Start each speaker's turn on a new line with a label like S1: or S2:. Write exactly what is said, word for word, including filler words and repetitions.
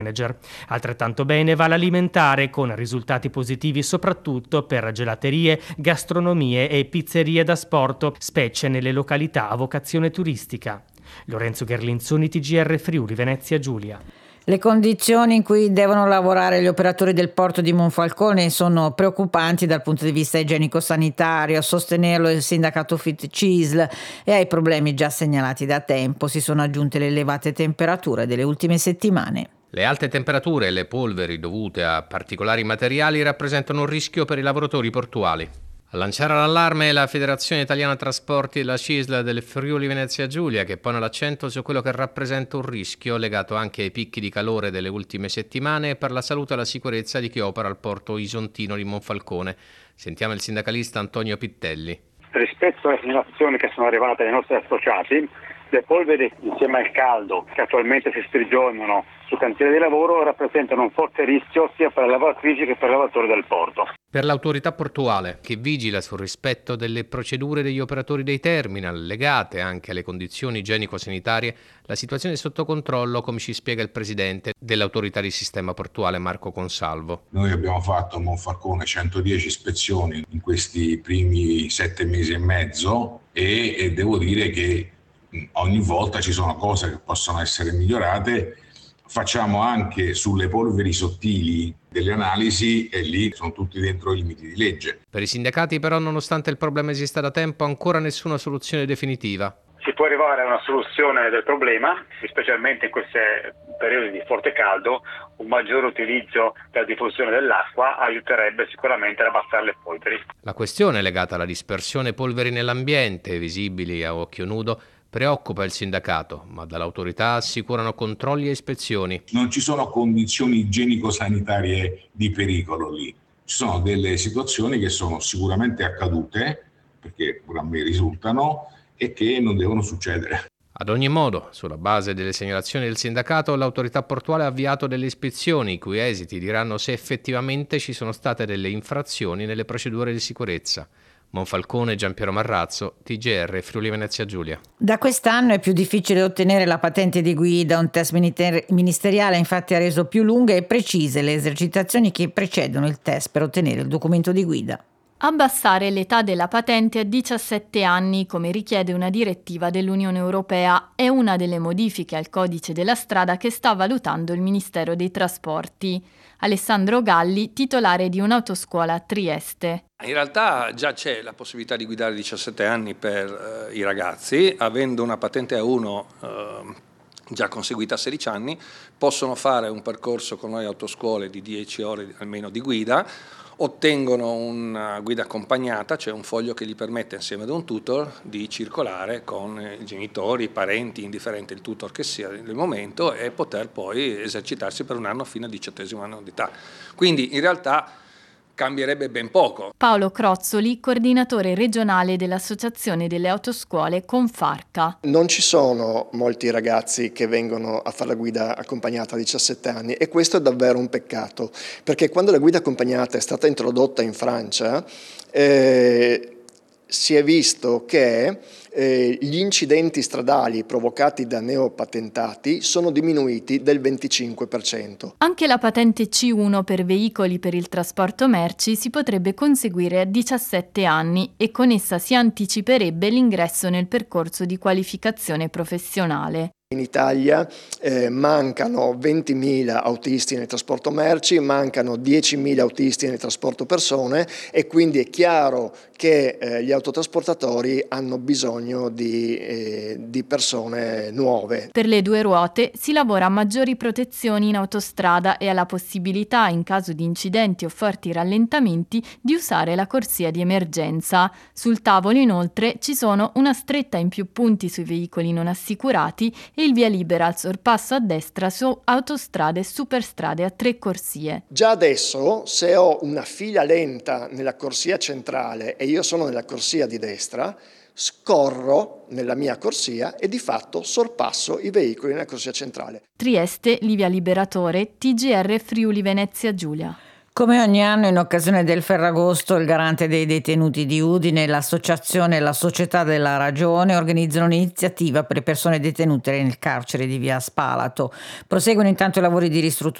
S1: manager. Altrettanto bene va l'alimentare, con risultati positivi soprattutto per gelaterie, gastronomie e pizzerie da sport, specie nelle località a vocazione turistica. Lorenzo Gherlinzoni, T G R Friuli Venezia Giulia.
S2: Le condizioni in cui devono lavorare gli operatori del porto di Monfalcone sono preoccupanti dal punto di vista igienico-sanitario. A sostenerlo il sindacato FIT-CISL, e ai problemi già segnalati da tempo si sono aggiunte le elevate temperature delle ultime settimane.
S3: Le alte temperature e le polveri dovute a particolari materiali rappresentano un rischio per i lavoratori portuali. A lanciare l'allarme è la Federazione Italiana Trasporti e la CISL del Friuli Venezia Giulia, che pone l'accento su quello che rappresenta un rischio legato anche ai picchi di calore delle ultime settimane per la salute e la sicurezza di chi opera al porto isontino di Monfalcone. Sentiamo il sindacalista Antonio Pittelli.
S4: Rispetto alle segnalazioni che sono arrivate ai nostri associati, le polveri insieme al caldo che attualmente si sprigionano sul cantiere di lavoro rappresentano un forte rischio sia per le lavoratrici che per i lavoratori del porto.
S3: Per l'autorità portuale, che vigila sul rispetto delle procedure degli operatori dei terminal, legate anche alle condizioni igienico-sanitarie, la situazione è sotto controllo, come ci spiega il presidente dell'autorità di sistema portuale Marco Consalvo.
S5: Noi abbiamo fatto a Monfalcone centodieci ispezioni in questi primi sette mesi e mezzo e, e devo dire che ogni volta ci sono cose che possono essere migliorate. Facciamo anche sulle polveri sottili delle analisi e lì sono tutti dentro i limiti di legge.
S3: Per i sindacati però, nonostante il problema esista da tempo, ancora nessuna soluzione definitiva.
S4: Si può arrivare a una soluzione del problema, specialmente in questi periodi di forte caldo. Un maggiore utilizzo della diffusione dell'acqua aiuterebbe sicuramente ad abbassare le polveri.
S3: La questione legata alla dispersione polveri nell'ambiente, visibili a occhio nudo, preoccupa il sindacato, ma dall'autorità assicurano controlli e ispezioni.
S5: Non ci sono condizioni igienico-sanitarie di pericolo lì. Ci sono delle situazioni che sono sicuramente accadute, perché pure a me risultano, e che non devono succedere.
S3: Ad ogni modo, sulla base delle segnalazioni del sindacato, l'autorità portuale ha avviato delle ispezioni, i cui esiti diranno se effettivamente ci sono state delle infrazioni nelle procedure di sicurezza. Monfalcone, Giampiero Marrazzo, T G R Friuli Venezia Giulia.
S2: Da quest'anno è più difficile ottenere la patente di guida. Un test ministeriale infatti ha reso più lunghe e precise le esercitazioni che precedono il test per ottenere il documento di guida.
S6: Abbassare l'età della patente a diciassette anni, come richiede una direttiva dell'Unione Europea, è una delle modifiche al codice della strada che sta valutando il Ministero dei Trasporti. Alessandro Galli, titolare di un'autoscuola a Trieste.
S7: In realtà già c'è la possibilità di guidare a diciassette anni per eh, i ragazzi, avendo una patente A uno eh, già conseguita a sedici anni, possono fare un percorso con noi autoscuole di dieci ore almeno di guida, ottengono una guida accompagnata, cioè un foglio che gli permette insieme ad un tutor di circolare con i genitori, i parenti, indifferente il tutor che sia nel momento, e poter poi esercitarsi per un anno fino al diciottesimo anno di età. Quindi in realtà cambierebbe ben poco.
S6: Paolo Crozzoli, coordinatore regionale dell'Associazione delle Autoscuole Confarca.
S8: Non ci sono molti ragazzi che vengono a fare la guida accompagnata a diciassette anni e questo è davvero un peccato, perché quando la guida accompagnata è stata introdotta in Francia eh, si è visto che eh, gli incidenti stradali provocati da neopatentati sono diminuiti del venticinque per cento.
S6: Anche la patente C uno per veicoli per il trasporto merci si potrebbe conseguire a diciassette anni e con essa si anticiperebbe l'ingresso nel percorso di qualificazione professionale.
S8: In Italia eh, mancano ventimila autisti nel trasporto merci, mancano diecimila autisti nel trasporto persone e quindi è chiaro che eh, gli autotrasportatori hanno bisogno di, eh, di persone nuove.
S6: Per le due ruote si lavora a maggiori protezioni in autostrada e alla possibilità, in caso di incidenti o forti rallentamenti, di usare la corsia di emergenza. Sul tavolo inoltre ci sono una stretta in più punti sui veicoli non assicurati e il via libera al sorpasso a destra su autostrade e superstrade a tre corsie.
S8: Già adesso, se ho una fila lenta nella corsia centrale e io sono nella corsia di destra, scorro nella mia corsia e di fatto sorpasso i veicoli nella corsia centrale.
S6: Trieste, Livia Liberatore, T G R Friuli Venezia Giulia.
S2: Come ogni anno, in occasione del Ferragosto, il garante dei detenuti di Udine e l'associazione La Società della Ragione organizzano un'iniziativa per le persone detenute nel carcere di via Spalato. Proseguono intanto i lavori di ristrutturazione